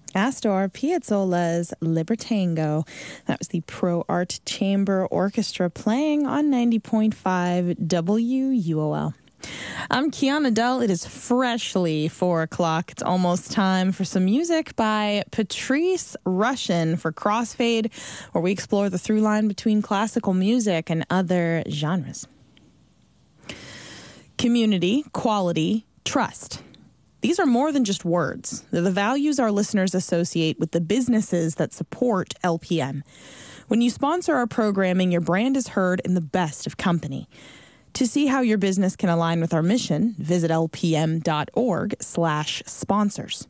Astor Piazzolla's Libertango. That was the Pro Art Chamber Orchestra playing on 90.5 WUOL. I'm Kiana Dell. It is freshly 4 o'clock. It's almost time for some music by Patrice Rushen for Crossfade, where we explore the through line between classical music and other genres. Community, quality, trust. These are more than just words. They're the values our listeners associate with the businesses that support LPM. When you sponsor our programming, your brand is heard in the best of company. To see how your business can align with our mission, visit lpm.org/sponsors.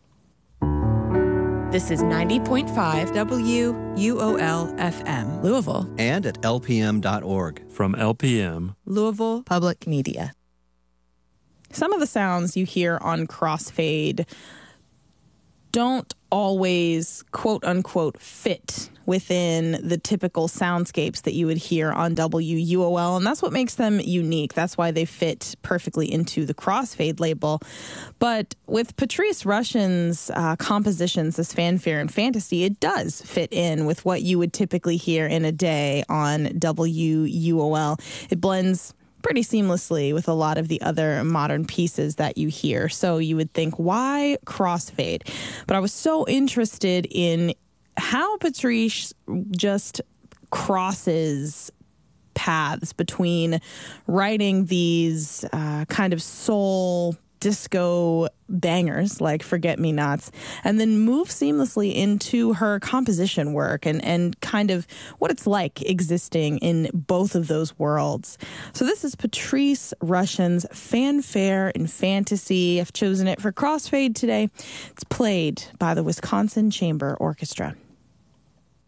This is 90.5 WUOL FM, Louisville. And at lpm.org. From LPM, Louisville Public Media. Some of the sounds you hear on Crossfade don't always, quote-unquote, fit within the typical soundscapes that you would hear on WUOL, and that's what makes them unique. That's why they fit perfectly into the Crossfade label. But with Patrice Rushen's compositions, this fanfare and fantasy, it does fit in with what you would typically hear in a day on WUOL. It blends pretty seamlessly with a lot of the other modern pieces that you hear. So you would think, why Crossfade? But I was so interested in how Patrice just crosses paths between writing these kind of soul disco bangers like Forget Me Nots, and then move seamlessly into her composition work and kind of what it's like existing in both of those worlds. So this is Patrice Rushen's Fanfare and Fantasy. I've chosen it for Crossfade today. It's played by the Wisconsin Chamber Orchestra.